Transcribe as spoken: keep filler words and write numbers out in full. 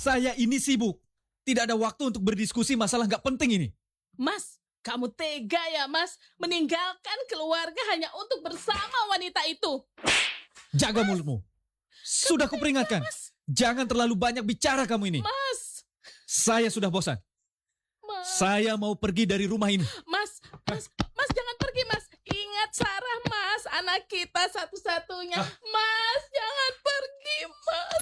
Saya ini sibuk. Tidak ada waktu untuk berdiskusi masalah nggak penting ini. Mas, kamu tega ya, Mas? Meninggalkan keluarga hanya untuk bersama wanita itu. Jaga mulutmu. Sudah kuperingatkan. Jangan terlalu banyak bicara kamu ini. Mas. Saya sudah bosan. Mas. Saya mau pergi dari rumah ini. Mas, Mas, Mas jangan pergi, Mas. Ingat Sarah, Mas. Anak kita satu-satunya. Mas.